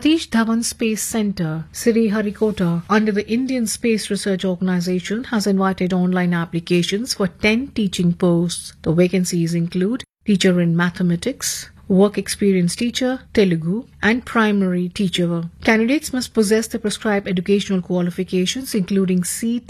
Satish Dhawan Space Center, Sriharikota, under the Indian Space Research Organisation, has invited online applications for 10 teaching posts. The vacancies include teacher in mathematics, work experience teacher, Telugu, and primary teacher. Candidates must possess the prescribed educational qualifications including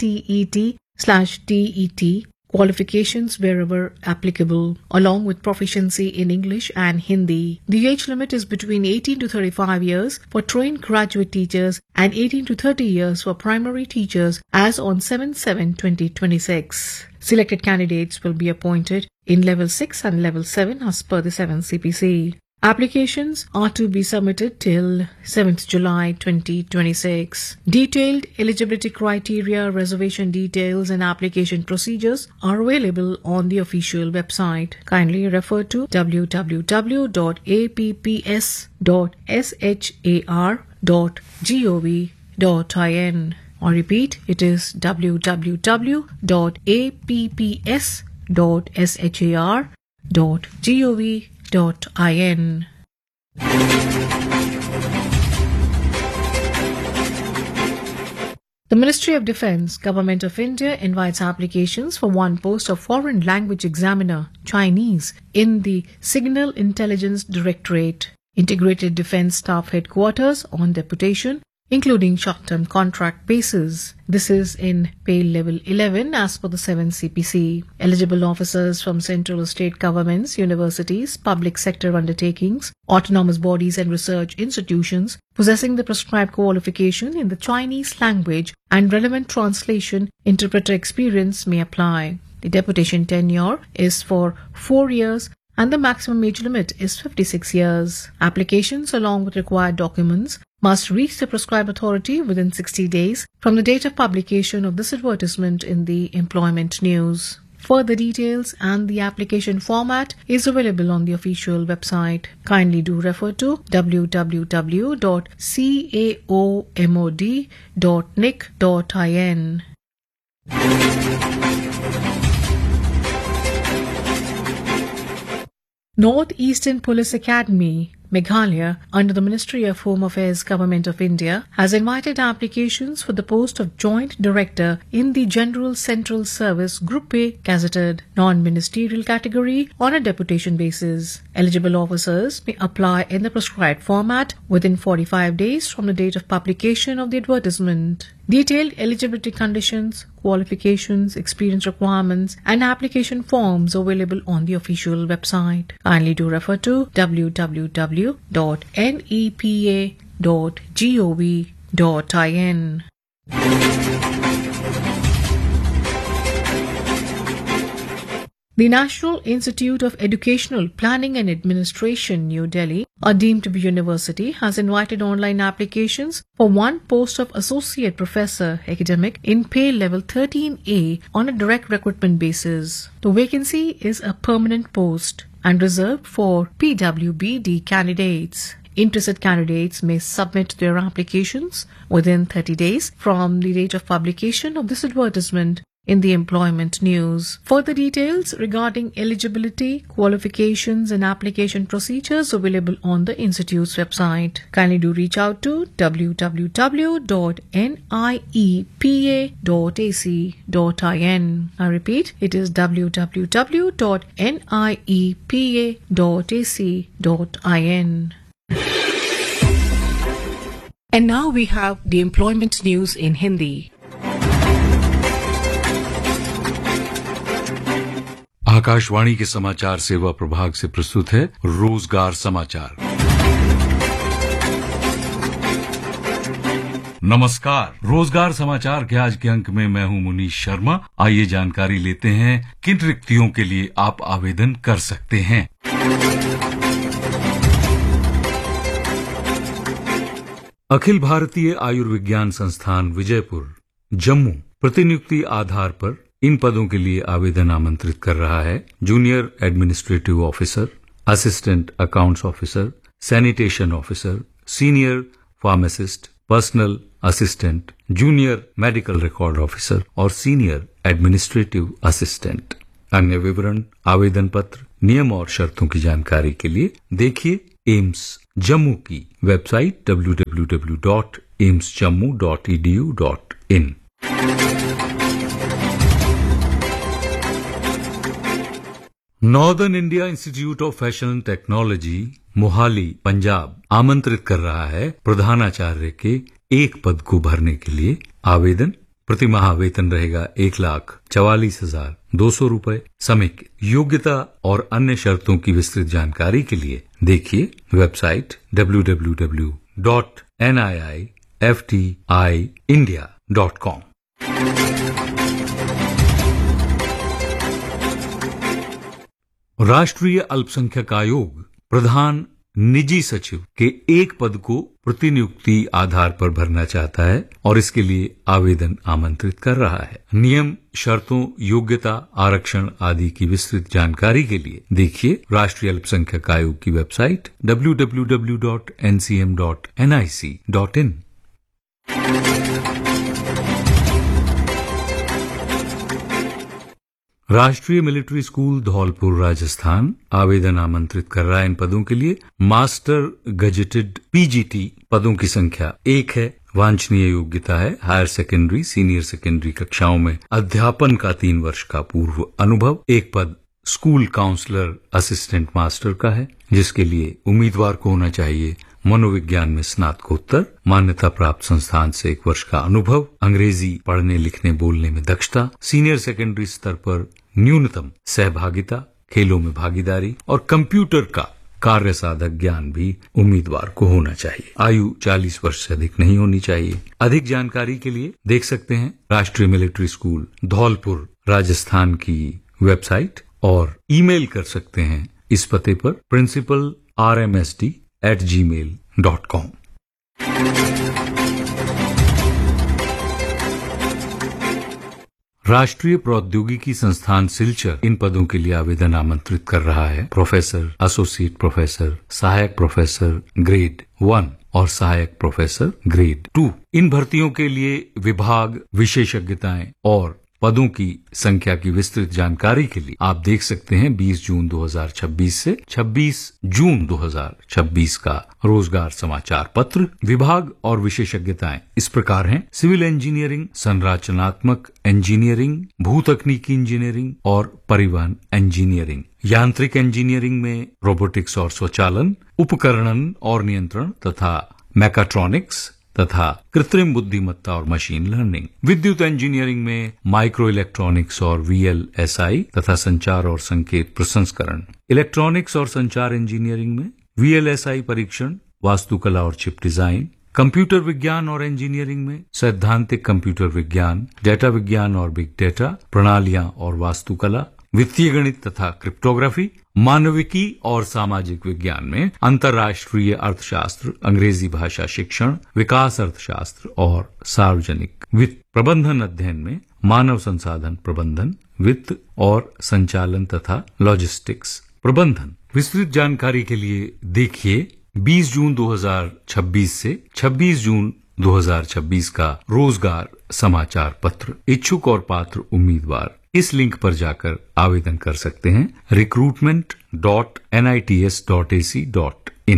CTET/TET qualifications wherever applicable, along with proficiency in English and Hindi. The age limit is between 18 to 35 years for trained graduate teachers and 18 to 30 years for primary teachers as on 7/7/2026. Selected candidates will be appointed in Level 6 and Level 7 as per the 7th CPC. Applications are to be submitted till 7th July 2026. Detailed eligibility criteria, reservation details and application procedures are available on the official website. Kindly refer to www.apps.shar.gov.in. I repeat, it is www.apps.shar.gov.in. The Ministry of Defence, Government of India invites applications for one post of Foreign Language Examiner, Chinese, in the Signal Intelligence Directorate, Integrated Defence Staff Headquarters on deputation, including short-term contract basis. This is in pay level 11 as per the 7th CPC. Eligible officers from central state governments, universities, public sector undertakings, autonomous bodies and research institutions possessing the prescribed qualification in the Chinese language and relevant translation interpreter experience may apply. The deputation tenure is for 4 years and the maximum age limit is 56 years. Applications along with required documents must reach the prescribed authority within 60 days from the date of publication of this advertisement in the Employment News. Further details and the application format is available on the official website. Kindly do refer to www.caomod.nic.in. North-Eastern Police Academy, Meghalaya, under the Ministry of Home Affairs, Government of India, has invited applications for the post of Joint Director in the General Central Service Group A gazetted non-ministerial category on a deputation basis. Eligible officers may apply in the prescribed format within 45 days from the date of publication of the advertisement. Detailed eligibility conditions, qualifications, experience requirements, and application forms available on the official website. Kindly do refer to www.nepa.gov.in. The National Institute of Educational Planning and Administration, New Delhi, a deemed to be university, has invited online applications for one post of Associate Professor Academic in pay level 13A on a direct recruitment basis. The vacancy is a permanent post and reserved for PWBD candidates. Interested candidates may submit their applications within 30 days from the date of publication of this advertisement in the Employment News. Further details regarding eligibility, qualifications and application procedures available on the Institute's website. Kindly do reach out to www.niepa.ac.in. I repeat, it is www.niepa.ac.in. And now we have the Employment News in Hindi. Akashvani के समाचार सेवा प्रभाग से प्रस्तुत है रोजगार समाचार। नमस्कार, रोजगार समाचार के आज के अंक में मैं हूं मुनीश शर्मा। आइए जानकारी लेते हैं किन रिक्तियों के लिए आप आवेदन कर सकते हैं। अखिल भारतीय आयुर्विज्ञान संस्थान विजयपुर, जम्मू प्रतिनियुक्ति आधार पर इन पदों के लिए आवेदन आमंत्रित कर रहा है। Junior administrative officer, assistant accounts officer, sanitation officer, senior pharmacist, personal assistant, junior medical record officer और सीनियर एडमिनिस्ट्रेटिव असिस्टेंट। अन्य विवरण, आवेदन पत्र, नियम और शर्तों की जानकारी के लिए देखिए एम्स जम्मू की website www.aimsjammu.edu.in। Northern India institute of fashion technology Mohali Punjab आमंत्रित कर रहा है प्रधानाचार्य के एक पद को भरने के लिए आवेदन। प्रतिमाह वेतन रहेगा 1,44,200 रूपये समेकित। योग्यता और अन्य शर्तों की विस्तृत जानकारी के लिए देखिए वेबसाइट www.niiftindia.com। राष्ट्रीय अल्पसंख्यक आयोग प्रधान निजी सचिव के एक पद को प्रतिनियुक्ति आधार पर भरना चाहता है और इसके लिए आवेदन आमंत्रित कर रहा है। नियम, शर्तों, योग्यता, आरक्षण आदि की विस्तृत जानकारी के लिए देखिए राष्ट्रीय अल्पसंख्यक आयोग की वेबसाइट www.ncm.nic.in। राष्ट्रीय मिलिट्री स्कूल धौलपुर राजस्थान आवेदन आमंत्रित कर रहा है इन पदों के लिए। मास्टर गजेटेड पीजीटी पदों की संख्या 1 है। वांछनीय योग्यता है हायर सेकेंडरी, सीनियर सेकेंडरी कक्षाओं में अध्यापन का 3 वर्ष का पूर्व अनुभव। एक पद स्कूल काउंसलर असिस्टेंट मास्टर का है, जिसके लिए उम्मीदवार को होना चाहिए मनोविज्ञान में स्नातकोत्तर, मान्यता प्राप्त संस्थान से 1 वर्ष का अनुभव, अंग्रेजी पढ़ने लिखने बोलने में दक्षता, सीनियर सेकेंडरी स्तर पर न्यूनतम सहभागिता, खेलों में भागीदारी और कंप्यूटर का कार्य साधक ज्ञान भी उम्मीदवार को होना चाहिए। आयु 40 वर्ष से अधिक नहीं होनी चाहिए। अधिक जानकारी के लिए देख सकते हैं राष्ट्रीय मिलिट्री स्कूल धौलपुर राजस्थान की वेबसाइट और ईमेल कर सकते हैं इस पते पर principalrmsd@gmail.com। राष्ट्रीय प्रौद्योगिकी संस्थान सिलचर इन पदों के लिए आवेदन आमंत्रित कर रहा है। प्रोफेसर, एसोसिएट प्रोफेसर, सहायक प्रोफेसर ग्रेड 1 और सहायक प्रोफेसर ग्रेड 2। इन भर्तियों के लिए विभाग, विशेषज्ञताएं और पदों की संख्या की विस्तृत जानकारी के लिए आप देख सकते हैं 20 जून 2026 से 26 जून 2026 का रोजगार समाचार पत्र। विभाग और विशेषज्ञताएं इस प्रकार हैं: सिविल इंजीनियरिंग, संरचनात्मक इंजीनियरिंग, भूतकनीकी इंजीनियरिंग और परिवहन इंजीनियरिंग। यांत्रिक इंजीनियरिंग में रोबोटिक्स और स्वचालन, उपकरणन और नियंत्रण तथा मैकाट्रॉनिक्स तथा कृत्रिम बुद्धिमत्ता और मशीन लर्निंग। विद्युत इंजीनियरिंग में माइक्रो इलेक्ट्रॉनिक्स और VLSI तथा संचार और संकेत प्रसंस्करण। इलेक्ट्रॉनिक्स और संचार इंजीनियरिंग में VLSI परीक्षण, वास्तुकला और चिप डिजाइन। कंप्यूटर विज्ञान और इंजीनियरिंग में सैद्धांतिक कंप्यूटर विज्ञान, डेटा विज्ञान और बिग डेटा, प्रणालियां और वास्तुकला। वित्तीय गणित तथा क्रिप्टोग्राफी। मानविकी और सामाजिक विज्ञान में अंतर्राष्ट्रीय अर्थशास्त्र, अंग्रेजी भाषा शिक्षण, विकास अर्थशास्त्र और सार्वजनिक वित्त। प्रबंधन अध्ययन में मानव संसाधन प्रबंधन, वित्त और संचालन तथा लॉजिस्टिक्स प्रबंधन। विस्तृत जानकारी के लिए देखिए 20 जून 2026 से 26 जून 2026 का रोजगार समाचार पत्र। इच्छुक और पात्र उम्मीदवार इस लिंक पर जाकर आवेदन कर सकते हैं recruitment.nits.ac.in।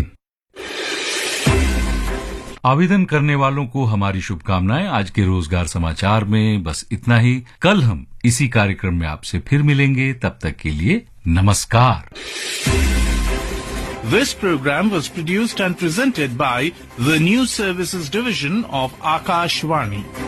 आवेदन करने वालों को हमारी शुभकामनाएं। आज के रोजगार समाचार में बस इतना ही। कल हम इसी कार्यक्रम में आपसे फिर मिलेंगे। तब तक के लिए नमस्कार। This program was produced and presented by the News Services Division of Akashvani.